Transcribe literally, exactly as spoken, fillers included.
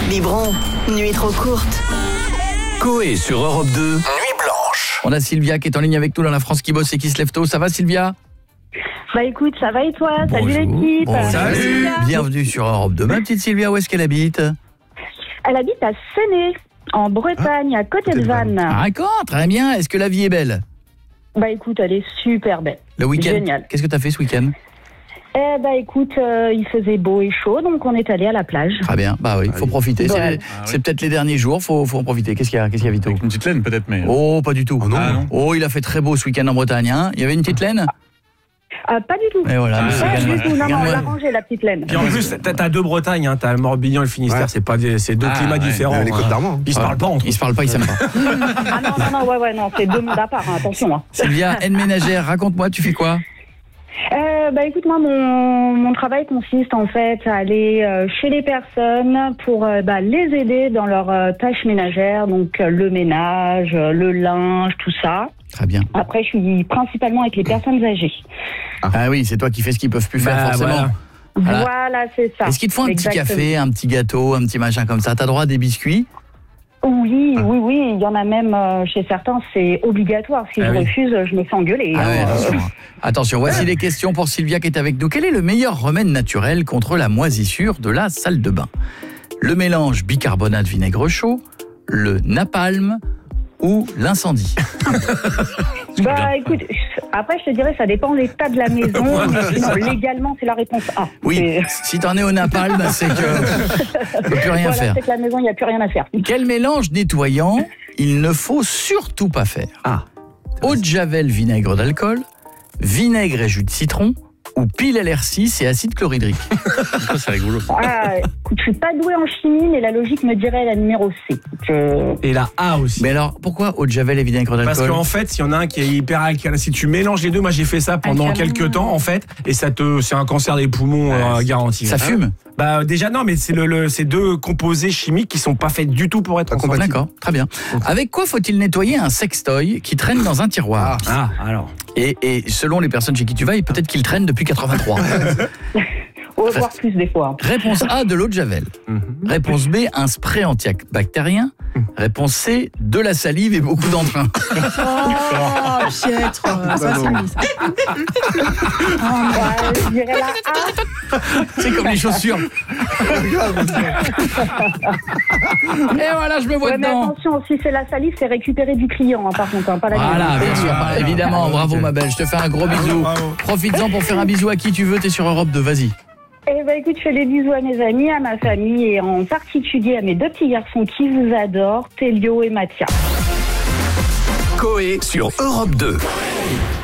Biberon, nuit trop courte. Coé sur Europe deux, Nuit Blanche. On a Sylvia qui est en ligne avec nous dans la France qui bosse et qui se lève tôt. Ça va Sylvia ? Bah écoute, ça va et toi ? Bonjour. Salut l'équipe. Bonjour. Salut. Bienvenue sur Europe deux. Ma petite Sylvia, où est-ce qu'elle habite ? Elle habite à Séné, en Bretagne, à côté de Vannes. Ah, d'accord, très bien. Est-ce que la vie est belle ? Bah écoute, elle est super belle. Le week-end, Génial. qu'est-ce que tu as fait ce week-end ? Eh bah écoute, euh, il faisait beau et chaud, donc on est allé à la plage. Très bien, bah oui, faut profiter. C'est, Ouais. c'est peut-être les derniers jours, faut, faut en profiter. Qu'est-ce qu'il y a, qu'est-ce qu'il y a Vito ? Une petite laine peut-être, mais... Oh, pas du tout. Oh, non. Ah, non. Oh, il a fait très beau ce week-end en Bretagne. Hein. Il y avait une petite laine ? Ah, pas du tout. Et voilà. Ah, mais c'est Pas gagnant. du tout, non, non, on Gagnant. l'a rangé la petite laine. Puis en plus, t'as, t'as deux Bretagnes, hein, t'as le Morbihan et le Finistère, Ouais. c'est pas des, c'est deux Ah, climats ouais. différents. Les Côtes hein. d'Armor. Ils se Ouais. parlent pas entre eux. Ils se parlent pas, ils s'aiment pas. Ah non, non, non, ouais, ouais, non, c'est deux mondes à part, hein, attention. Hein. Sylvia, aide ménagère, raconte-moi, tu fais quoi ? Euh, bah écoute, moi, mon, mon travail consiste en fait à aller euh, chez les personnes pour euh, bah, les aider dans leurs euh, tâches ménagères, donc euh, le ménage, euh, le linge, tout ça. Très bien. Après, je suis principalement avec les personnes âgées. Ah oui, c'est toi qui fais ce qu'ils peuvent plus faire Bah, forcément. voilà. Voilà. Voilà, c'est ça. Est-ce qu'ils te font un Exactement. petit café, un petit gâteau, un petit machin comme ça ? T'as droit à des biscuits ? Oui, oui, oui. Il y en a même euh, chez certains, c'est obligatoire. Si Ah je oui. refuse, je me fais engueuler. Ah hein. ouais, Euh, attention. Attention, voici les questions pour Sylvia qui est avec nous. Quel est le meilleur remède naturel contre la moisissure de la salle de bain ? Le mélange bicarbonate vinaigre chaud, le napalm ou l'incendie ? Bah écoute, après je te dirais ça dépend de l'état de la maison, mais sinon légalement c'est la réponse A. Oui, C'est- si t'en es au napalm, c'est que tu peux plus rien voilà, faire. c'est que la maison il n'y a plus rien à faire. Quel mélange nettoyant il ne faut surtout pas faire ? Ah. Eau de javel, vinaigre d'alcool, vinaigre et jus de citron ou pile L R six et acide chlorhydrique ? Ça, c'est rigolo. Ah, écoute, je suis pas douée en chimie, mais la logique me dirait la numéro C. Je... Et la A aussi. Mais alors, pourquoi eau de javel et vinaigre Parce d'alcool ? qu'en fait, il y en a un qui est hyper alcalin. Si tu mélanges les deux, moi j'ai fait ça pendant Alcalin. quelques temps en fait, et ça te, c'est un cancer des poumons euh, Ouais, garanti. Ça fume ? Bah déjà non, mais c'est le, le c'est deux composés chimiques qui sont pas faits du tout pour être Pas ensemble. D'accord, très bien. Avec quoi faut-il nettoyer un sextoy qui traîne dans un tiroir ? Ah alors. et, et selon les personnes chez qui tu vas, et peut-être qu'il traîne depuis quatre-vingt-trois. On va voir plus des fois. Réponse A, de l'eau de javel. Réponse B, un spray antibactérien. Réponse C, de la salive et beaucoup d'entrain. Oh, piètre, ça c'est mis, ça. Ouais, je dirais la A. C'est comme les chaussures. Et voilà, je me vois Ouais, mais dedans. attention, si c'est la salive, c'est récupérer du client, hein, par contre, hein, pas la Voilà, mienne. bien sûr, évidemment. Bravo ma belle, je te fais un gros bisou. Profites-en pour faire un bisou à qui tu veux, t'es sur Europe deux, vas-y. Eh ben écoute, je fais des bisous à mes amis, à ma famille et en particulier à mes deux petits garçons qui vous adorent, Télio et Mathia. Coé sur Europe deux.